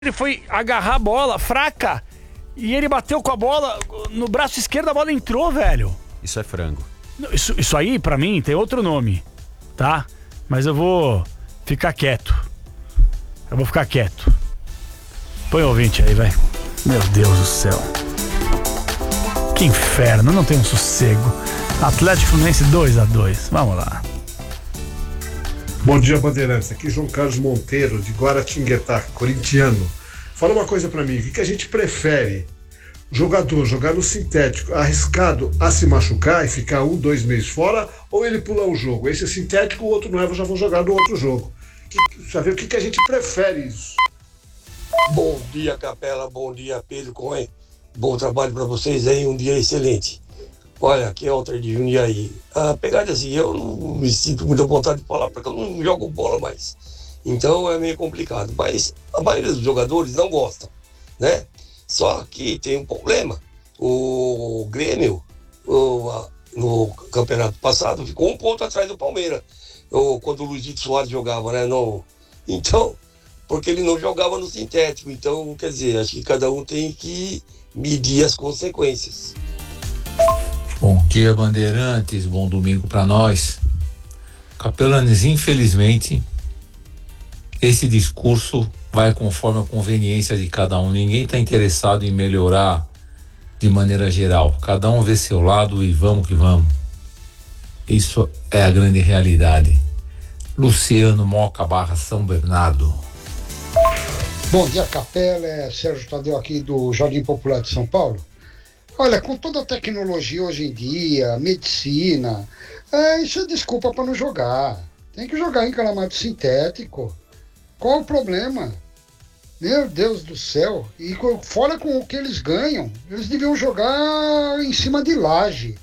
Ele foi agarrar a bola fraca e ele bateu com a bola no braço esquerdo, a bola entrou, velho. Isso é frango. Isso aí, pra mim, tem outro nome, tá? Mas eu vou ficar quieto. Põe o ouvinte aí, vai. Meu Deus do céu. Que inferno, não tem um sossego. Atlético Fluminense 2-2. Vamos lá. Bom dia, Bandeirantes. Aqui João Carlos Monteiro, de Guaratinguetá, corintiano. Fala uma coisa pra mim, o que a gente prefere? Jogador jogar no sintético arriscado a se machucar e ficar 1-2 meses fora, ou ele pular o jogo? Esse é sintético, o outro não é, eu já vou jogar no outro jogo. Saber o que a gente prefere isso? Bom dia, Capela, bom dia, Pedro Cohen. Bom trabalho pra vocês aí, um dia excelente. Olha, aqui é Walter de Jundiaí. A pegada assim, eu não me sinto muita vontade de falar, porque eu não jogo bola mais. Então é meio complicado, mas a maioria dos jogadores não gostam, né? Só que tem um problema. O Grêmio, no campeonato passado, ficou 1 ponto atrás do Palmeiras. Quando o Luizito Soares jogava, né? Então, porque ele não jogava no sintético. Então, quer dizer, acho que cada um tem que medir as consequências. Bom dia, Bandeirantes, bom domingo para nós. Capelanes, infelizmente, esse discurso vai conforme a conveniência de cada um. Ninguém está interessado em melhorar de maneira geral. Cada um vê seu lado e vamos que vamos. Isso é a grande realidade. Luciano Moca / São Bernardo. Bom dia, Capela, é Sérgio Tadeu aqui do Jardim Popular de São Paulo. Olha, com toda a tecnologia hoje em dia, medicina, isso é desculpa para não jogar. Tem que jogar em gramado sintético. Qual o problema? Meu Deus do céu. E fora com o que eles ganham, eles deviam jogar em cima de laje.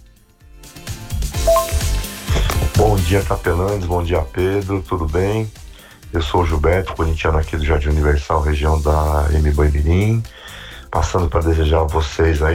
Bom dia, Capelanes, bom dia, Pedro, tudo bem? Eu sou o Gilberto, corintiano aqui do Jardim Universal, região da M. Boimirim. Passando para desejar a vocês aí